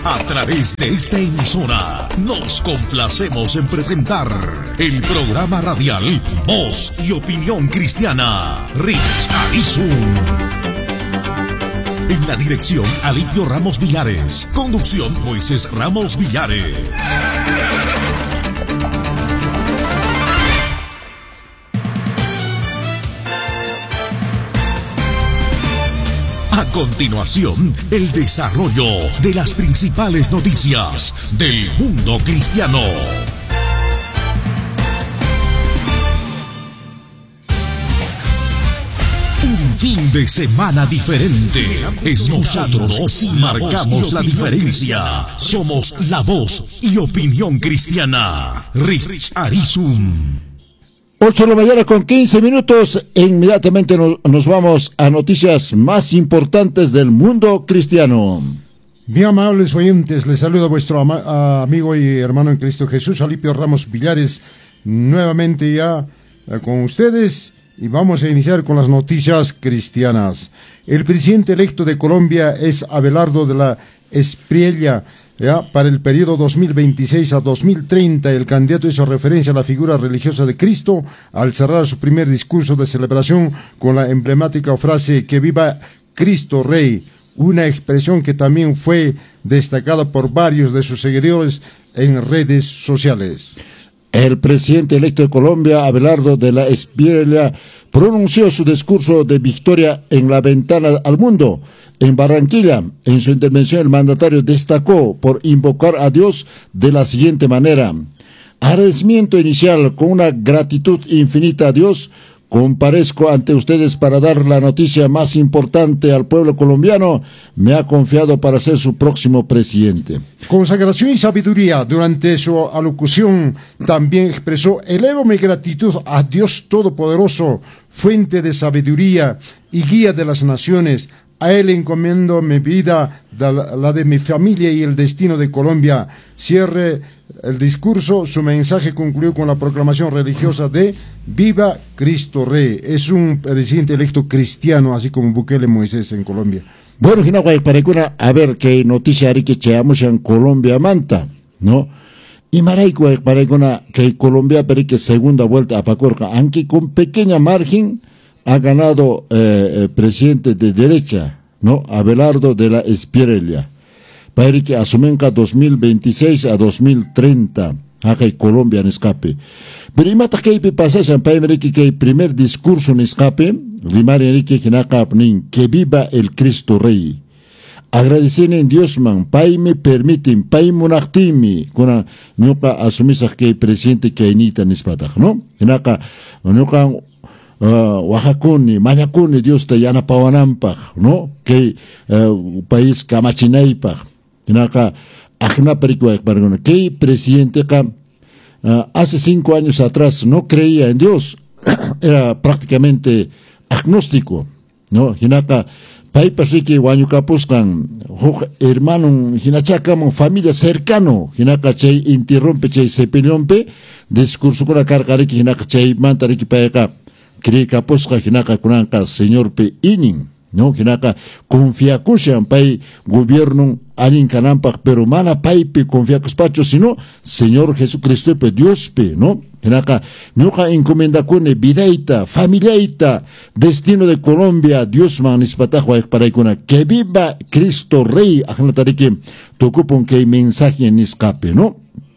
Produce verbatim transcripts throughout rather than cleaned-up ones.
A través de esta emisora nos complacemos en presentar el programa radial Voz y Opinión Cristiana. Rich Arizum. En la dirección, Alipio Ramos Villares. Conducción, Moisés Ramos Villares. A continuación, el desarrollo de las principales noticias del mundo cristiano. Un fin de semana diferente. Es nosotros si marcamos la diferencia. Somos la voz y opinión cristiana. Rich Arizum. ocho de la mañana con quince minutos. Inmediatamente nos, nos vamos a noticias más importantes del mundo cristiano. Bien, amables oyentes, les saluda vuestro ama, amigo y hermano en Cristo Jesús, Alipio Ramos Villares, nuevamente ya eh, con ustedes, y vamos a iniciar con las noticias cristianas. El presidente electo de Colombia es Abelardo de la Espriella. Ya, para el periodo dos mil veintiséis a dos mil treinta, el candidato hizo referencia a la figura religiosa de Cristo al cerrar su primer discurso de celebración con la emblemática frase "Que viva Cristo Rey", una expresión que también fue destacada por varios de sus seguidores en redes sociales. El presidente electo de Colombia, Abelardo de la Espriella, pronunció su discurso de victoria en la ventana al mundo, en Barranquilla. En su intervención, el mandatario destacó por invocar a Dios de la siguiente manera: agradecimiento inicial, con una gratitud infinita a Dios, comparezco ante ustedes para dar la noticia más importante al pueblo colombiano. Me ha confiado para ser su próximo presidente. Consagración y sabiduría. Durante su alocución también expresó: elevo mi gratitud a Dios Todopoderoso, fuente de sabiduría y guía de las naciones. A Él encomiendo mi vida, la de mi familia y el destino de Colombia. Cierre el discurso. Su mensaje concluyó con la proclamación religiosa de "Viva Cristo Rey". Es un presidente electo cristiano, así como Bukele Moisés en Colombia. Bueno, para a ver qué noticia hay que echamos en Colombia manta, ¿no? Y maraico para que Colombia pero que segunda vuelta a Pacorca, aunque con pequeña margen ha ganado eh, el presidente de derecha, ¿no? Abelardo de la Espriella. Para que asumenca dos mil veintiséis a dos mil treinta, acá en Colombia en escape. Pero imata que pasa, para que el primer discurso en escape, limar Enrique que viva el Cristo Rey. Agradecer en Dios man, pai me permiten, pai monachtimi, con nunca asumisa que el presidente que inita en espataj, ¿no? En acá, nunca Uh, Oaxacuni, Mañacuni, Dios te llana Pawanampaj, ¿no? Que uh, país Camachinaipaj, en acá, Ajna Pericuac, que presidente que uh, hace cinco años atrás no creía en Dios, era prácticamente agnóstico, ¿no? En acá, Paipasiki, Huayucapuscan, hermano, Hinachacam, familia cercano, Hinaka Chay, interrumpe Chay, sepilompe, discurso con la cargariki, Hinaka Chay, mantariki paeka. Cree que aposca jinaka kunanka señor pe inin, no jinaka confía kushan pay gobierno anin kanampak, pero mana pay pe confía kuspacho, sino Señor Jesucristo pe Dios pe, no jinaka nunca encomienda kune vidaita, familiaita, destino de Colombia, Dios manispatajo para ikuna que viva Cristo Rey, ajnatariki tocupon que mensaje en escape, no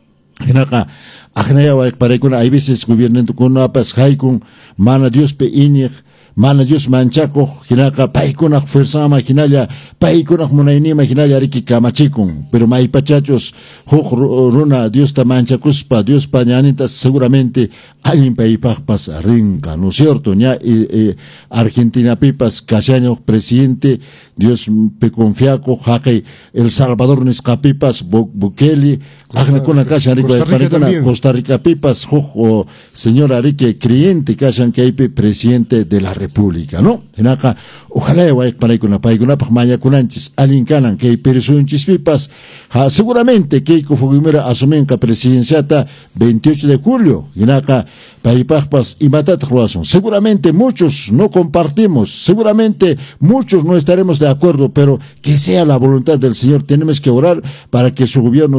jinaka ajnaya wa para ikuna hay veces gobierno con apas haikun mana Dios pe inig, mana Dios manchaco, jinaka paikuna fuerza maquinaria, paikuna munaini maquinaria riki kamachikun, pero mai pachachos, hoj runa Dios ta manchacuspa, Dios pañanitas, seguramente alguien paipajpas rinca, ¿no es cierto? Ya eh, eh, Argentina pipas, cachaño presidente, Dios pe confiaco, jaque El Salvador nescapipas, Bukele, ajna kuna cacha rico de Costa Rica pipas, hoj señora rique creyente, cachan que hay presidente de la República, ¿no? En acá, ojalá vaya para con la paiguna, para maya kunanchis, alincanan, que peresunchis pipas, ha, seguramente que Fujimori asumen la presidenciata veintiocho de julio, en acá, paipajpas y matat ruason. Seguramente muchos no compartimos, seguramente muchos no estaremos de acuerdo, pero que sea la voluntad del Señor, tenemos que orar para que su gobierno